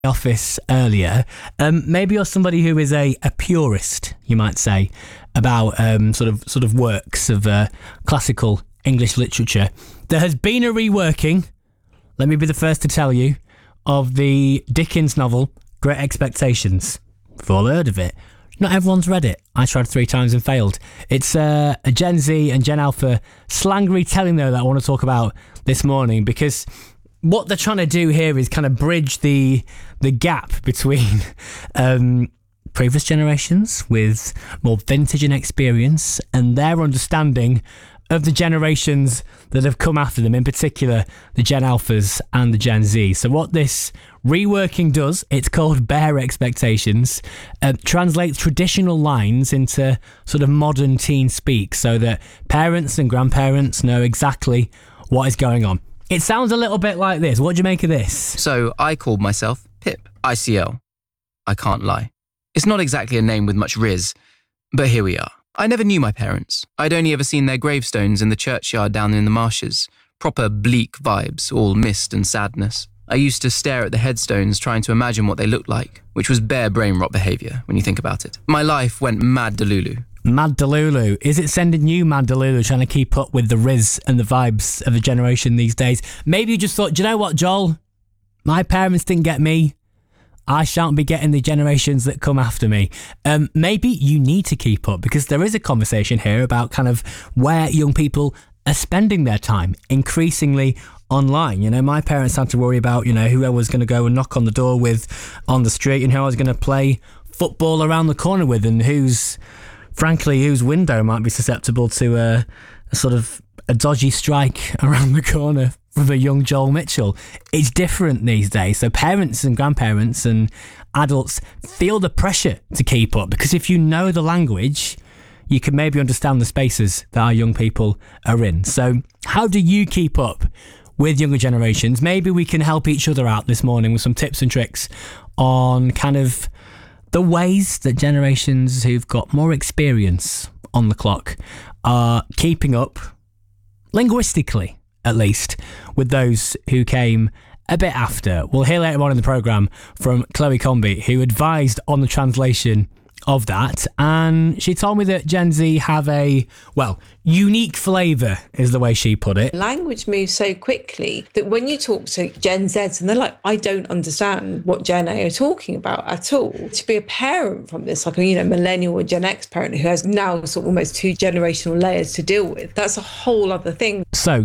office earlier. Maybe you're somebody who is a purist, you might say, about sort of works of classical English literature. There has been a reworking, let me be the first to tell you, of the Dickens novel Great Expectations. You've all heard of it. Not everyone's read it. I tried 3 times and failed. It's a Gen Z and Gen Alpha slang retelling, though, that I want to talk about this morning, because what they're trying to do here is kind of bridge the gap between previous generations with more vintage and experience and their understanding of the generations that have come after them, in particular the Gen Alphas and the Gen Z. So what this reworking does, it's called Bare Expectations, translates traditional lines into sort of modern teen speak so that parents and grandparents know exactly what is going on. It sounds a little bit like this. What do you make of this? So I called myself Pip, ICL. I can't lie. It's not exactly a name with much rizz, but here we are. I never knew my parents. I'd only ever seen their gravestones in the churchyard down in the marshes. Proper bleak vibes, all mist and sadness. I used to stare at the headstones trying to imagine what they looked like, which was bare brain rot behaviour when you think about it. My life went mad delulu. Mad Delulu. Is it sending you mad Delulu, trying to keep up with the rizz and the vibes of the generation these days? Maybe you just thought, do you know what, Joel? My parents didn't get me. I shan't be getting the generations that come after me. Maybe you need to keep up, because there is a conversation here about kind of where young people are spending their time, increasingly online. You know, my parents had to worry about, you know, who I was going to go and knock on the door with on the street and who I was going to play football around the corner with, and whose window might be susceptible to a sort of a dodgy strike around the corner from a young Joel Mitchell. It's different these days. So parents and grandparents and adults feel the pressure to keep up, because if you know the language, you can maybe understand the spaces that our young people are in. So how do you keep up with younger generations? Maybe we can help each other out this morning with some tips and tricks on kind of the ways that generations who've got more experience on the clock are keeping up, linguistically at least, with those who came a bit after. We'll hear later on in the programme from Chloe Comby, who advised on the translation of that, and she told me that Gen Z have a, well, unique flavour is the way she put it. Language moves so quickly that when you talk to Gen Zs and they're like, I don't understand what Gen A are talking about at all. To be a parent from this, like a, you know, millennial or Gen X parent who has now sort of almost 2 generational layers to deal with, that's a whole other thing. So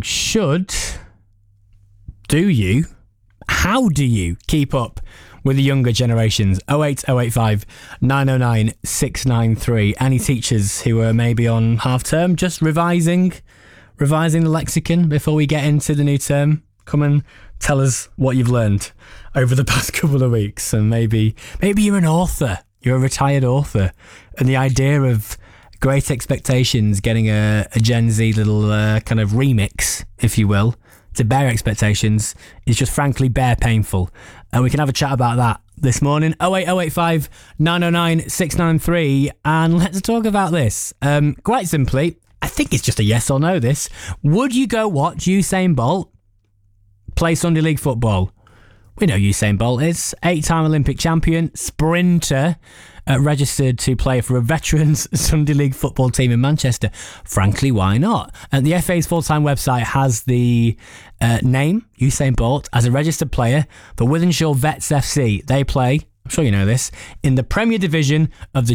how do you keep up with the younger generations? 08085 909 693. Any teachers who are maybe on half term, just revising the lexicon before we get into the new term, come and tell us what you've learned over the past couple of weeks. And maybe you're an author, you're a retired author, and the idea of Great Expectations getting a Gen Z little kind of remix, if you will, to Bare Expectations is just frankly bare painful. And we can have a chat about that this morning. 08085 909 693. And let's talk about this. Quite simply, I think it's just a yes or no this. Would you go watch Usain Bolt play Sunday League football? We know Usain Bolt is 8-time Olympic champion, sprinter, registered to play for a veterans Sunday League football team in Manchester. Frankly, why not? And the FA's full-time website has the name Usain Bolt as a registered player for Wythenshawe Vets FC. They play, I'm sure you know this, in the Premier Division of the